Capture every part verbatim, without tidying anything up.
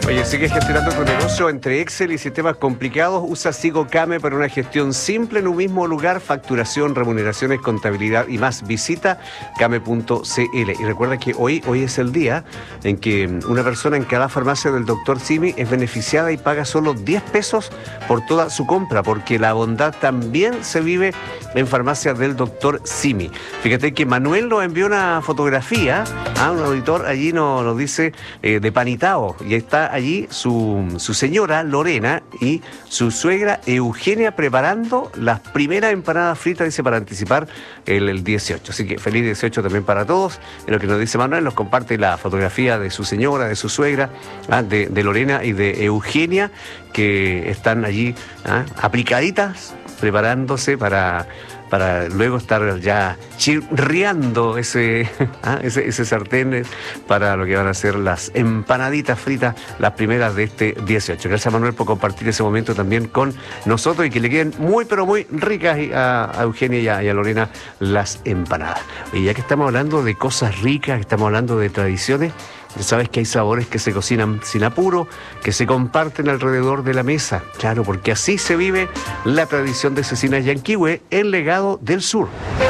Oye, sigues gestionando tu negocio entre Excel y sistemas complicados. Usa SigoCame para una gestión simple en un mismo lugar. Facturación, remuneraciones, contabilidad y más. Visita came punto c l. Y recuerda que hoy, hoy es el día en que una persona en cada farmacia del doctor Simi es beneficiada y paga solo diez pesos por toda su compra, porque la bondad también se vive en farmacias del doctor Simi. Fíjate que Manuel nos envió una fotografía, ¿ah? Un auditor allí nos, nos dice eh, de Panitao, y está allí su, su señora Lorena y su suegra Eugenia preparando las primeras empanadas fritas, dice, para anticipar el, el dieciocho. Así que feliz dieciocho también para todos. En lo que nos dice Manuel, nos comparte la fotografía de su señora, de su suegra, ¿ah? de, de Lorena y de Eugenia, que están allí ¿ah? aplicaditas, preparándose para, para luego estar ya chirriando ese, ¿ah? ese, ese sartén para lo que van a ser las empanaditas fritas, las primeras de este dieciocho. Gracias, Manuel, por compartir ese momento también con nosotros y que le queden muy, pero muy ricas a, a Eugenia y a, y a Lorena las empanadas. Y ya que estamos hablando de cosas ricas, que estamos hablando de tradiciones, ya sabes que hay sabores que se cocinan sin apuro, que se comparten alrededor de la mesa. Claro, porque así se vive la tradición de Cecinas Yanquihue, el legado del sur.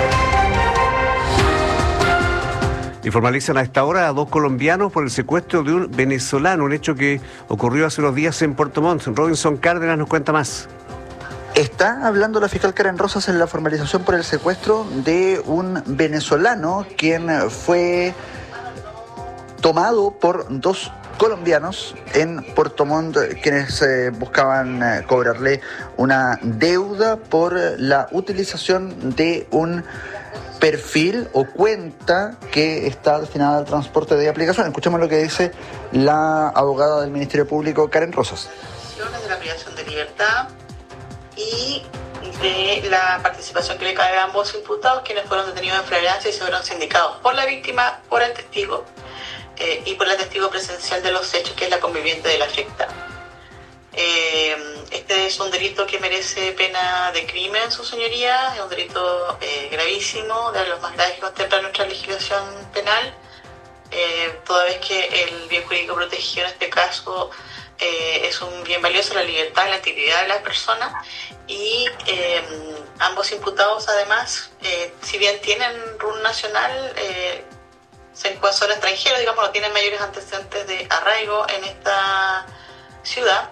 Y formalizan a esta hora a dos colombianos por el secuestro de un venezolano, un hecho que ocurrió hace unos días en Puerto Montt. Robinson Cárdenas nos cuenta más. Está hablando la fiscal Karen Rosas en la formalización por el secuestro de un venezolano, quien fue tomado por dos colombianos en Puerto Montt, quienes eh, buscaban eh, cobrarle una deuda por la utilización de un perfil o cuenta que está destinada al transporte de aplicación. Escuchemos lo que dice la abogada del Ministerio Público, Karen Rosas. De la privación de libertad y de la participación que le cae a ambos imputados, quienes fueron detenidos en flagrancia y se fueron sindicados por la víctima, por el testigo eh, y por el testigo presencial de los hechos, que es la conviviente de la afectada. Eh, este es un delito que merece pena de crimen, su señoría, es un delito eh, gravísimo, de los más graves que contempla nuestra legislación penal, eh, toda vez que el bien jurídico protegido en este caso eh, es un bien valioso, la libertad y la integridad de las personas, y eh, ambos imputados además, eh, si bien tienen R U N nacional, eh, se son extranjeros, digamos, no tienen mayores antecedentes de arraigo en esta ciudad,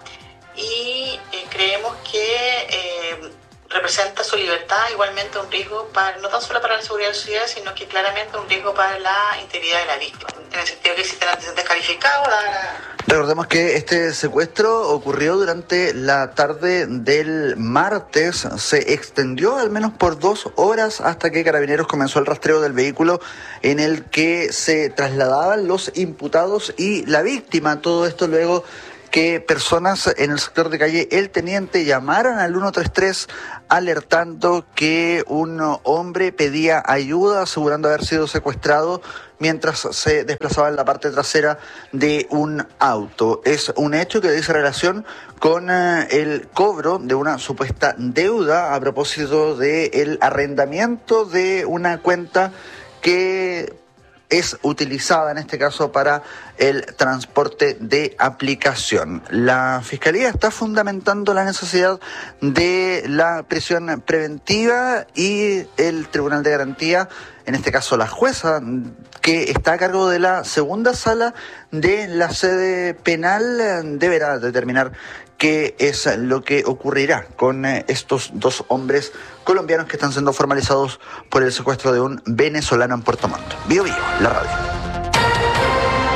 y eh, creemos que eh, representa su libertad igualmente un riesgo para, no tan solo para la seguridad de la ciudad, sino que claramente un riesgo para la integridad de la víctima, en el sentido que existen antecedentes calificados. La... Recordemos que este secuestro ocurrió durante la tarde del martes, se extendió al menos por dos horas hasta que Carabineros comenzó el rastreo del vehículo en el que se trasladaban los imputados y la víctima. Todo esto luego que personas en el sector de calle El Teniente llamaran al uno tres tres alertando que un hombre pedía ayuda, asegurando haber sido secuestrado mientras se desplazaba en la parte trasera de un auto. Es un hecho que dice relación con eh, el cobro de una supuesta deuda a propósito del arrendamiento de una cuenta que es utilizada en este caso para el transporte de aplicación. La Fiscalía está fundamentando la necesidad de la prisión preventiva y el Tribunal de Garantía, en este caso la jueza, que está a cargo de la segunda sala de la sede penal, deberá determinar qué es lo que ocurrirá con estos dos hombres colombianos que están siendo formalizados por el secuestro de un venezolano en Puerto Montt. Bio Bio, la radio.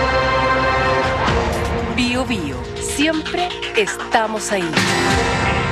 Bio Bio, siempre estamos ahí.